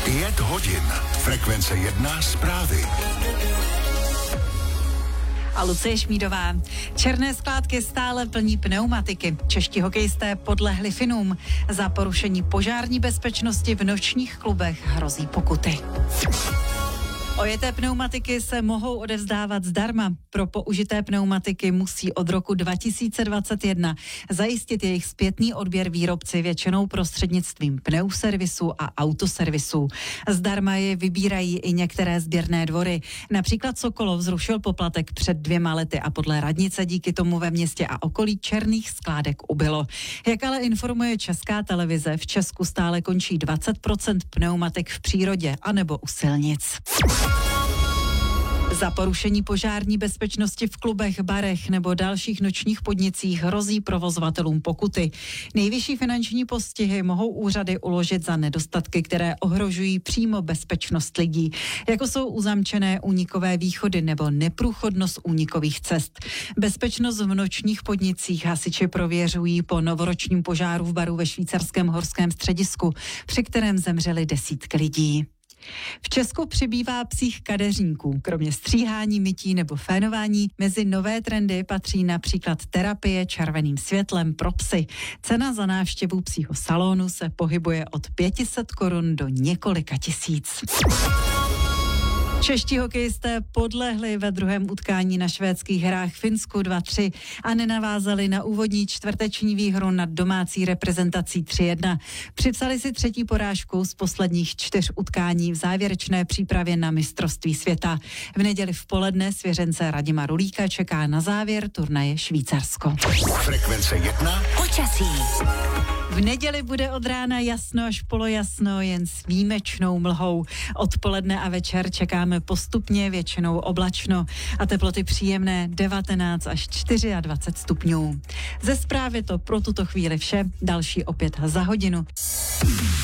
5 hodin. Frekvence 1 zprávy. A Lucie Šmídová. Černé skládky stále plní pneumatiky. Čeští hokejisté podlehli Finům. Za porušení požární bezpečnosti v nočních klubech hrozí pokuty. Ojeté pneumatiky se mohou odevzdávat zdarma. Pro použité pneumatiky musí od roku 2021 zajistit jejich zpětný odběr výrobci většinou prostřednictvím pneuservisů a autoservisů. Zdarma je vybírají i některé sběrné dvory. Například Sokolov zrušil poplatek před 2 lety a podle radnice díky tomu ve městě a okolí černých skládek ubylo. Jak ale informuje Česká televize, v Česku stále končí 20% pneumatik v přírodě anebo u silnic. Za porušení požární bezpečnosti v klubech, barech nebo dalších nočních podnicích hrozí provozovatelům pokuty. Nejvyšší finanční postihy mohou úřady uložit za nedostatky, které ohrožují přímo bezpečnost lidí, jako jsou uzamčené únikové východy nebo neprůchodnost únikových cest. Bezpečnost v nočních podnicích hasiči prověřují po novoročním požáru v baru ve švýcarském horském středisku, při kterém zemřely desítky lidí. V Česku přibývá psích kadeřníků. Kromě stříhání, mytí nebo fénování mezi nové trendy patří například terapie červeným světlem pro psy. Cena za návštěvu psího salonu se pohybuje od 500 korun do několika tisíc. Čeští hokejisté podlehli ve druhém utkání na švédských hrách Finsku 2-3 a nenavázali na úvodní čtvrteční výhru nad domácí reprezentací 3-1. Připsali si 3. porážku z posledních 4 utkání v závěrečné přípravě na mistrovství světa. V neděli v poledne svěřence Radima Rulíka čeká na závěr turnaje Švýcarsko. Frekvence 1. Počasí. V neděli bude od rána jasno až polojasno, jen s výjimečnou mlhou. Odpoledne a večer čekáme postupně většinou oblačno a teploty příjemné 19 až 24 stupňů. Ze zprávy to pro tuto chvíli vše, další opět za hodinu.